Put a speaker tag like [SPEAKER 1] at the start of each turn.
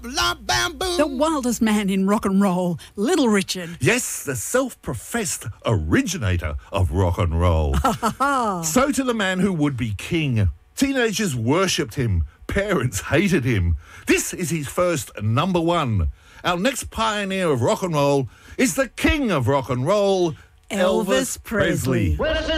[SPEAKER 1] la, bam, boom.
[SPEAKER 2] The wildest man in rock and roll, Little Richard.
[SPEAKER 3] Yes, the self-professed originator of rock and roll. So to the man who would be king. Teenagers worshipped him. Parents hated him. This is his first number one. Our next pioneer of rock and roll is the king of rock and roll,
[SPEAKER 2] Elvis Presley.